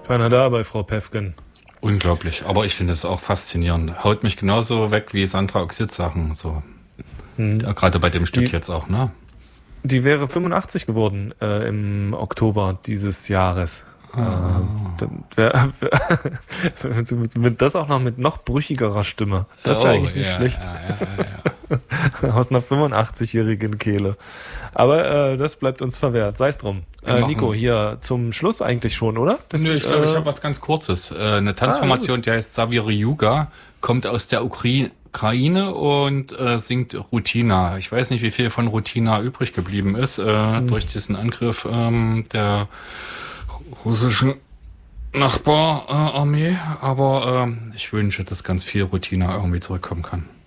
Keiner da bei Frau Päffgen. Unglaublich, aber ich finde es auch faszinierend. Haut mich genauso weg wie Sandra Oxid-Sachen. So. Ja, gerade bei dem Stück jetzt auch, ne? Die wäre 85 geworden im Oktober dieses Jahres. Das auch noch mit noch brüchigerer Stimme. Das wäre eigentlich nicht schlecht. Ja. Aus einer 85-jährigen Kehle. Aber das bleibt uns verwehrt. Sei es drum. Nico, hier zum Schluss eigentlich schon, oder? Nö, ich glaube, ich habe was ganz Kurzes. Eine Tanzformation, die heißt Saviri Yuga, kommt aus der Ukraine und singt Rutina. Ich weiß nicht, wie viel von Rutina übrig geblieben ist durch diesen Angriff der russischen Nachbararmee. Aber ich wünsche, dass ganz viel Rutina irgendwie zurückkommen kann.